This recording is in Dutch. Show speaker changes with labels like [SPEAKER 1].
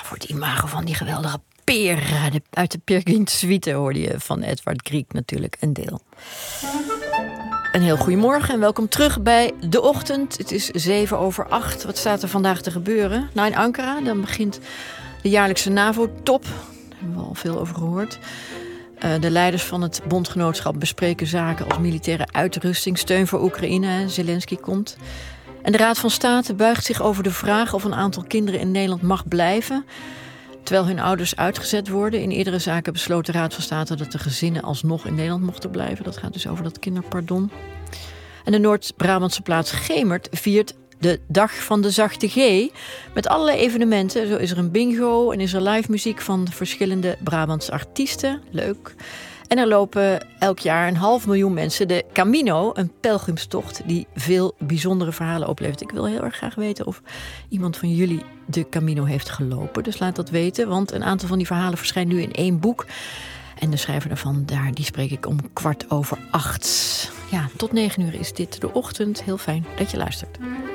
[SPEAKER 1] voor het imago van die geweldige peer. Uit de Peer Gynt Suite hoorde je van Edvard Grieg natuurlijk een deel. Een heel goedemorgen en welkom terug bij De Ochtend. Het is 7:07. Wat staat er vandaag te gebeuren? Nou, in Ankara, dan begint de jaarlijkse NAVO-top. Daar hebben we al veel over gehoord. De leiders van het bondgenootschap bespreken zaken als militaire uitrusting, steun voor Oekraïne. Zelensky komt. En de Raad van State buigt zich over de vraag of een aantal kinderen in Nederland mag blijven, terwijl hun ouders uitgezet worden. In eerdere zaken besloot de Raad van State dat de gezinnen alsnog in Nederland mochten blijven. Dat gaat dus over dat kinderpardon. En de Noord-Brabantse plaats Gemert viert de Dag van de Zachte G met allerlei evenementen. Zo is er een bingo en is er live muziek van verschillende Brabantse artiesten. Leuk. En er lopen elk jaar 500.000 mensen de Camino, een pelgrimstocht die veel bijzondere verhalen oplevert. Ik wil heel erg graag weten of iemand van jullie de Camino heeft gelopen. Dus laat dat weten, want een aantal van die verhalen verschijnt nu in 1 boek. En de schrijver daarvan, die spreek ik om 7:15. Ja, tot 9:00 is dit De Ochtend. Heel fijn dat je luistert.